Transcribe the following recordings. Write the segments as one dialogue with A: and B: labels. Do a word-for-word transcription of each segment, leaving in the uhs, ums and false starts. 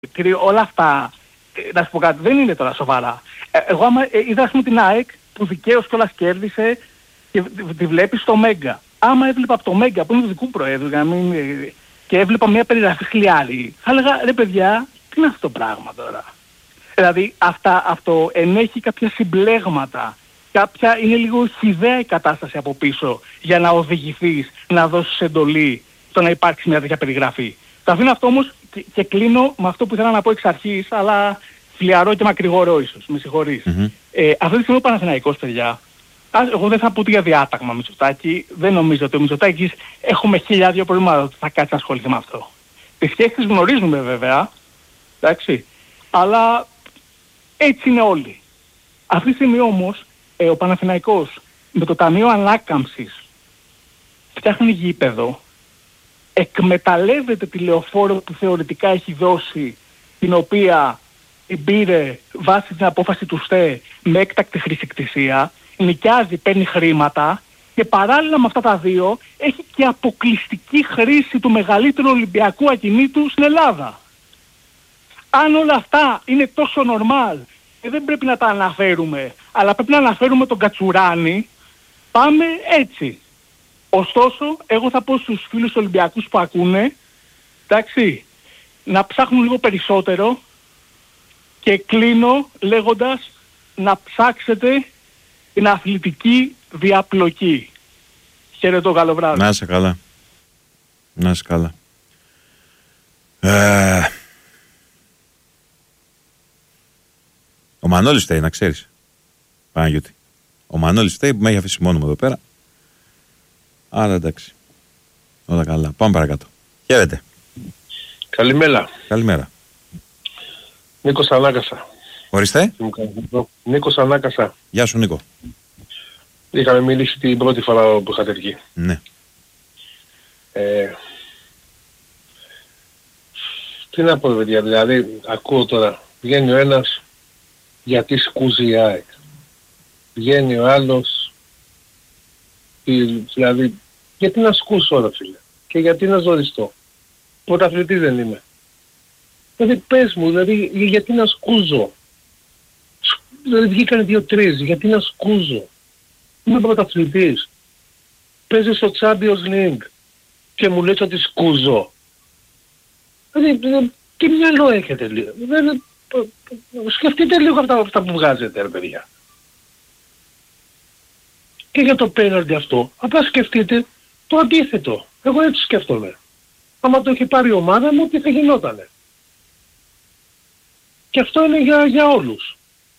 A: όλα αυτά, να σου πω κάτι, δεν είναι τώρα σοβαρά. Ε, εγώ άμα ε, είδα ας πούμε την ΑΕΚ που δικαίως κιόλας κέρδισε και τη βλέπει στο Μέγκα. Άμα έβλεπα από το Μέγκα που είναι του δικού προέδρου για να μην, ε, και έβλεπα μια περιγραφή χλιάρη, θα έλεγα ρε παιδιά, τι είναι αυτό το πράγμα τώρα. Δηλαδή αυτά, αυτό ενέχει κάποια συμπλέγματα, κάποια είναι λίγο χυδαία η κατάσταση από πίσω για να οδηγηθείς, να δώσεις εντολή στο να υπάρξει μια τέτοια περιγραφή. Το αφήνω αυτό όμως και, και κλείνω με αυτό που ήθελα να πω εξ αρχής, αλλά φλιαρό και μακρηγορό ίσως, με συγχωρείς. Mm-hmm. Ε, αυτή τη στιγμή ο Παναθηναϊκός, παιδιά, ας, εγώ δεν θα πω για διάταγμα Μητσοτάκη, δεν νομίζω ότι ο Μητσοτάκης έχουμε χίλια δύο προβλήματα ότι θα κάτσει να ασχοληθεί με αυτό. Τις σχέσεις τις γνωρίζουμε βέβαια, εντάξει, αλλά έτσι είναι όλοι. Αυτή τη στιγμή όμως ε, ο Παναθηναϊκός με το Ταμείο Ανάκαμψης φτιάχνει γήπεδο, εκμεταλλεύεται τη λεωφόρο που θεωρητικά έχει δώσει, την οποία την πήρε βάσει την απόφαση του ΣΤΕ με έκτακτη χρησικτησία, νοικιάζει, παίρνει χρήματα και παράλληλα με αυτά τα δύο έχει και αποκλειστική χρήση του μεγαλύτερου Ολυμπιακού ακινήτου στην Ελλάδα. Αν όλα αυτά είναι τόσο normal και δεν πρέπει να τα αναφέρουμε, αλλά πρέπει να αναφέρουμε τον Κατσουράνη, πάμε έτσι. Ωστόσο, εγώ θα πω στους φίλους Ολυμπιακούς που ακούνε, εντάξει, να ψάχνουν λίγο περισσότερο και κλείνω λέγοντας να ψάξετε την αθλητική διαπλοκή. Χαίρετο, καλό βράδυ.
B: Να είσαι καλά. Να είσαι καλά. Ε... Ο Μανώλης φταίει, να ξέρεις. Παναγιώτη. Ο Μανώλης φταίει που με έχει αφήσει μόνο μου εδώ πέρα. Άρα εντάξει. Όλα καλά. Πάμε παρακάτω. Χαίρετε.
C: Καλημέρα.
B: Καλημέρα.
C: Νίκος Ανάκασα.
B: Ορίστε.
C: Νίκος Ανάκασα.
B: Γεια σου Νίκο.
C: Είχαμε μιλήσει την πρώτη φορά που είχατε βγει.
B: Ναι.
C: Ε, τι να πω παιδιά, δηλαδή ακούω τώρα. Βγαίνει ο ένας γιατί σκούζει η ΑΕΚ. Βγαίνει ο άλλος, δηλαδή γιατί να σκούσω ρε φίλε και γιατί να ζοριστώ. Πρωταθλητής δεν είμαι. Δηλαδή πες μου, δηλαδή γιατί να σκούζω. Δηλαδή βγήκαν δύο-τρεις, γιατί να σκούζω. Είμαι πρωταθλητής. Παίζει στο Champions League και μου λες ότι σκούζω. Δηλαδή τι μυαλό έχετε λίγο. Δηλαδή, σκεφτείτε λίγο αυτά, αυτά που βγάζετε ρε παιδιά. Και για το πέναλτι αυτό, απλά σκεφτείτε το αντίθετο. Εγώ έτσι σκέφτομαι. Άμα το έχει πάρει η ομάδα μου, τι θα γινότανε. Και αυτό είναι για, για όλους.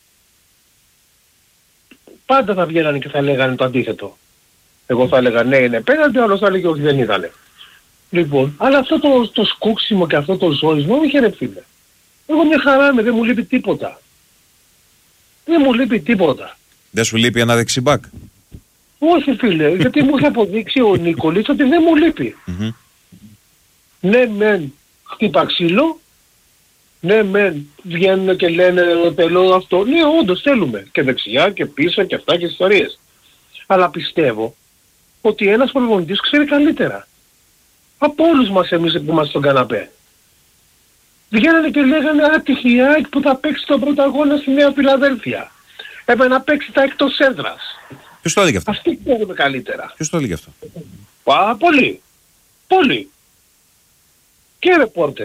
C: Πάντα θα βγαίνανε και θα λέγανε το αντίθετο. Εγώ θα έλεγα ναι είναι πέναλτι, ο άλλος θα έλεγε όχι δεν ήτανε. Λοιπόν, αλλά αυτό το, το σκούξιμο και αυτό το ζόρισμό όχι ρε φίλε. Εγώ μια χαρά είμαι, δεν μου λείπει τίποτα. Δεν μου λείπει τίποτα.
B: Δεν σου λείπει ένα δεξιμπάκ?
C: Όχι φίλε, γιατί μου είχε αποδείξει ο Νικολής ότι δεν μου λείπει.
B: Mm-hmm.
C: Ναι μεν χτύπα ξύλο, ναι μεν βγαίνουν και λένε θέλω αυτό, ναι όντως θέλουμε και δεξιά και πίσω και αυτά και ιστορίες. Αλλά πιστεύω ότι ένας προπονητής ξέρει καλύτερα από όλους μας εμείς που είμαστε στον καναπέ. Βγαίνανε και λέγανε άτυχη η ΑΕΚ που θα παίξει τον πρώτο αγώνα στη Νέα Φιλαδέλφια. Έπρεπε να παίξει τα εκτός έδρας.
B: Ποιος το έλεγε αυτό?
C: Αυτοί ξέρουμε καλύτερα.
B: Ποιος το έλεγε αυτό?
C: Πάρα πολύ. Πολύ. Και ρεπόρτερ.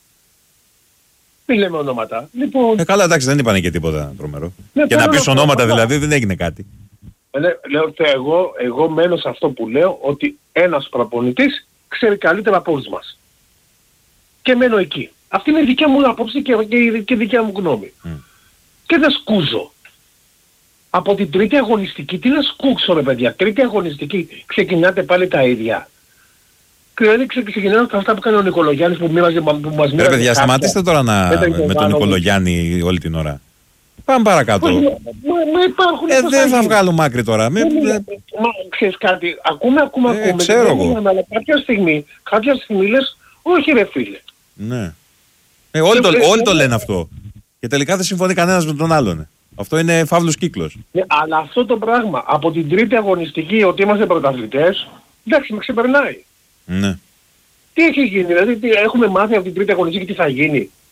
C: Μη λέμε ονόματα. Λοιπόν...
B: Ε, καλά εντάξει δεν είπανε και τίποτα τρομερό.
C: Ναι,
B: και να πεις
C: να
B: ονόματα
C: πω,
B: δηλαδή δεν έγινε κάτι.
C: Ε, ναι, λέω ότι εγώ, εγώ μένω σε αυτό που λέω ότι ένας προπονητής ξέρει καλύτερα από όλους μας. Και μένω εκεί. Αυτή είναι η δικιά μου άποψη και, και, και η δικιά μου γνώμη. Mm. Και δεν σκούζω. Από την τρίτη αγωνιστική, τι να σκούξω ρε παιδιά, τρίτη αγωνιστική, ξεκινάτε πάλι τα ίδια. Και ξεκινάω αυτά που κάνει ο Νικολογιάννης που, μοίραζε, που μας μοίραζε.
B: Ρε παιδιά, σταματήστε τώρα να... με τον Νικολογιάννη όλη την ώρα. Πάμε παρακάτω.
C: Μα, μα υπάρχουν...
B: Ε, δεν θα βγάλουμε άκρη τώρα.
C: Μα ξέρεις κάτι, ακούμε, ακούμε,
B: ε,
C: ακούμε.
B: Ξέρω εγώ.
C: Αλλά κάποια στιγμή, κάποια στιγμή λες, όχι ρε φίλε.
B: Ναι. Ε, όλοι, το, όλοι το λένε αυτό. Και τελικά δεν συμφωνεί κανένας με τον άλλον. Αυτό είναι φαύλος κύκλος.
C: Ναι, αλλά αυτό το πράγμα από την τρίτη αγωνιστική ότι είμαστε πρωταθλητές, εντάξει με ξεπερνάει.
B: Ναι.
C: Τι έχει γίνει, δηλαδή τι, έχουμε μάθει από την τρίτη αγωνιστική τι θα γίνει.